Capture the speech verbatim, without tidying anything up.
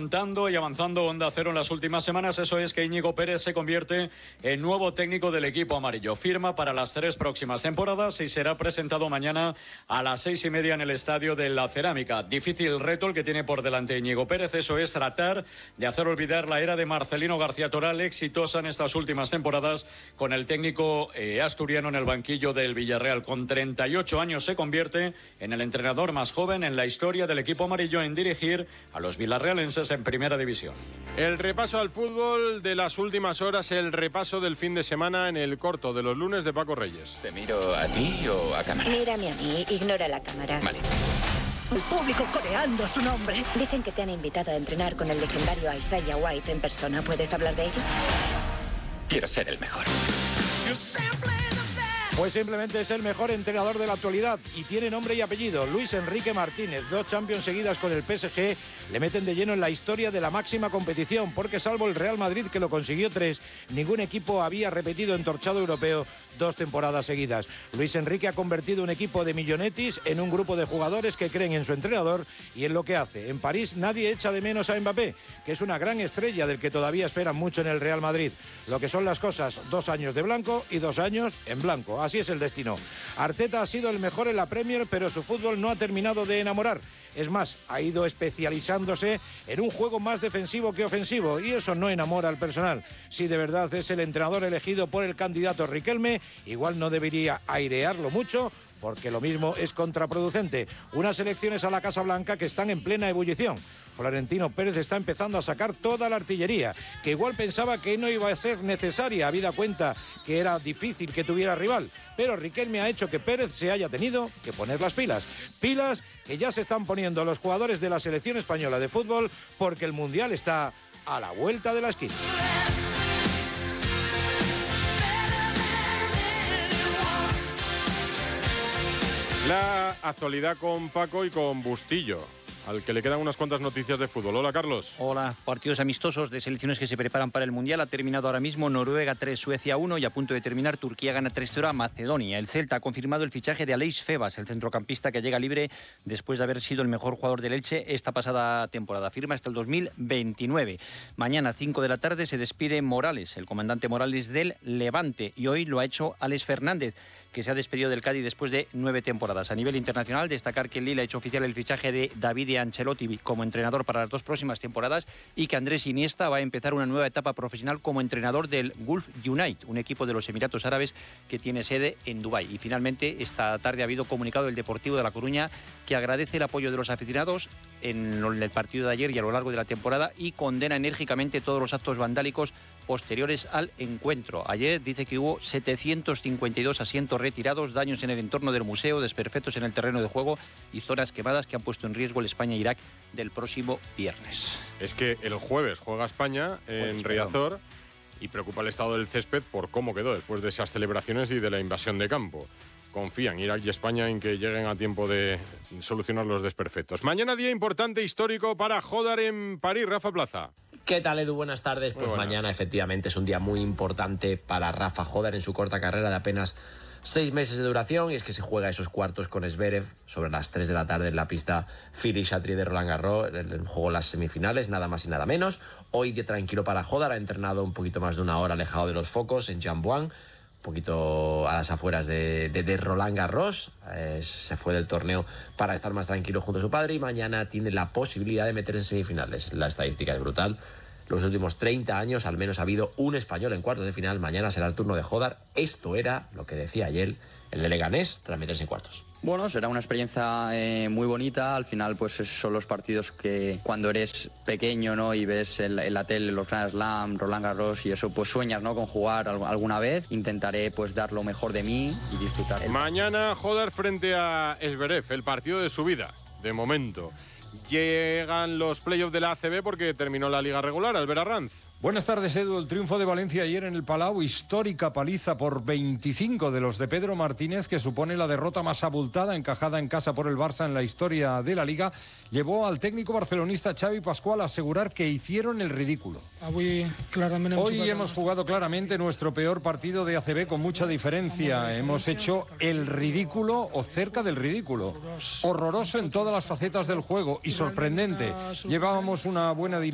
contando y avanzando Onda Cero en las últimas semanas. Eso es que Íñigo Pérez se convierte en nuevo técnico del equipo amarillo. Firma para las tres próximas temporadas y será presentado mañana a las seis y media en el Estadio de la Cerámica. Difícil reto el que tiene por delante Íñigo Pérez. Eso es tratar de hacer olvidar la era de Marcelino García Toral, exitosa en estas últimas temporadas con el técnico eh, asturiano en el banquillo del Villarreal. Con treinta y ocho años se convierte en el entrenador más joven en la historia del equipo amarillo en dirigir a los villarrealenses en primera división. El repaso al fútbol de las últimas horas, el repaso del fin de semana en el corto de los lunes de Paco Reyes. ¿Te miro a ti o a cámara? Mírame a mí, ignora la cámara. Vale. El público coreando su nombre. Dicen que te han invitado a entrenar con el legendario Isaiah White en persona. ¿Puedes hablar de ello? Quiero ser el mejor. Pues simplemente es el mejor entrenador de la actualidad y tiene nombre y apellido, Luis Enrique Martínez. Dos Champions seguidas con el P S G le meten de lleno en la historia de la máxima competición, porque salvo el Real Madrid, que lo consiguió tres, ningún equipo había repetido entorchado europeo dos temporadas seguidas. Luis Enrique ha convertido un equipo de millonetis en un grupo de jugadores que creen en su entrenador y en lo que hace. En París nadie echa de menos a Mbappé, que es una gran estrella del que todavía esperan mucho en el Real Madrid. Lo que son las cosas, dos años de blanco y dos años en blanco. Así es el destino. Arteta ha sido el mejor en la Premier, pero su fútbol no ha terminado de enamorar. Es más, ha ido especializándose en un juego más defensivo que ofensivo y eso no enamora al personal. Si de verdad es el entrenador elegido por el candidato Riquelme, igual no debería airearlo mucho, porque lo mismo es contraproducente. Unas elecciones a la Casa Blanca que están en plena ebullición. Florentino Pérez está empezando a sacar toda la artillería, que igual pensaba que no iba a ser necesaria, habida cuenta que era difícil que tuviera rival. Pero Riquelme ha hecho que Pérez se haya tenido que poner las pilas. Pilas que ya se están poniendo los jugadores de la selección española de fútbol, porque el Mundial está a la vuelta de la esquina. La actualidad con Paco y con Bustillo, al que le quedan unas cuantas noticias de fútbol. Hola, Carlos. Hola. Partidos amistosos de selecciones que se preparan para el Mundial. Ha terminado ahora mismo Noruega tres, Suecia uno y a punto de terminar Turquía gana tres cero a Macedonia. El Celta ha confirmado el fichaje de Aleix Febas, el centrocampista que llega libre después de haber sido el mejor jugador del Elche esta pasada temporada. Firma hasta el dos mil veintinueve. Mañana, cinco de la tarde, se despide Morales, el comandante Morales del Levante. Y hoy lo ha hecho Alex Fernández, que se ha despedido del Cádiz después de nueve temporadas. A nivel internacional, destacar que el Lille ha hecho oficial el fichaje de David Ancelotti como entrenador para las dos próximas temporadas y que Andrés Iniesta va a empezar una nueva etapa profesional como entrenador del Gulf United, un equipo de los Emiratos Árabes que tiene sede en Dubái. Y finalmente, esta tarde ha habido comunicado del Deportivo de La Coruña que agradece el apoyo de los aficionados en el partido de ayer y a lo largo de la temporada y condena enérgicamente todos los actos vandálicos posteriores al encuentro. Ayer dice que hubo setecientos cincuenta y dos asientos retirados, daños en el entorno del museo, desperfectos en el terreno de juego y zonas quemadas que han puesto en riesgo el España-Irak del próximo viernes. Es que el jueves juega España en Jueves, Riazor perdón. y preocupa el estado del césped por cómo quedó después de esas celebraciones y de la invasión de campo. Confían Irak y España en que lleguen a tiempo de solucionar los desperfectos. Mañana día importante histórico para Jodar en París. Rafa Plaza. ¿Qué tal, Edu? Buenas tardes. Muy Pues buenas. Mañana efectivamente es un día muy importante para Rafa Jodar en su corta carrera de apenas seis meses de duración, y es que se juega esos cuartos con Zverev sobre las tres de la tarde en la pista Philippe-Chatrier de Roland Garros, en juego las semifinales, nada más y nada menos. Hoy día tranquilo para Jodar, ha entrenado un poquito más de una hora alejado de los focos en Jambuan, un poquito a las afueras de, de, de Roland Garros. Eh, se fue del torneo para estar más tranquilo junto a su padre y mañana tiene la posibilidad de meter en semifinales. La estadística es brutal. Los últimos treinta años al menos ha habido un español en cuartos de final. Mañana será el turno de Jodar. Esto era lo que decía ayer el de Leganés tras meterse en cuartos. Bueno, será una experiencia eh, muy bonita. Al final, pues son los partidos que cuando eres pequeño, ¿no? Y ves en, en la tele los Grand Slam, Roland Garros y eso, pues sueñas, ¿no? Con jugar alguna vez. Intentaré, pues, dar lo mejor de mí y disfrutar. Mañana Jodar frente a Zverev, el partido de su vida, de momento. Llegan los playoffs de la A C B porque terminó la liga regular. Albert Arranz. Buenas tardes, Edu. El triunfo de Valencia ayer en el Palau, histórica paliza por veinticinco de los de Pedro Martínez, que supone la derrota más abultada encajada en casa por el Barça en la historia de la Liga, llevó al técnico barcelonista Xavi Pascual a asegurar que hicieron el ridículo. Hoy, claramente Hoy hemos jugado claramente nuestro peor partido de A C B con mucha diferencia. Hemos hecho el ridículo o cerca del ridículo. Horroroso en todas las facetas del juego y sorprendente. Llevábamos una buena dinámica